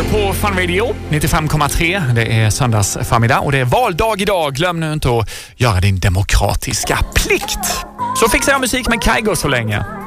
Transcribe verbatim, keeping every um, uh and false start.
på Fun Radio nittiofem komma tre. Det är söndags förmiddag och det är valdag idag. Glöm nu inte att göra din demokratiska plikt. Så fixar jag musik med Kygo så länge.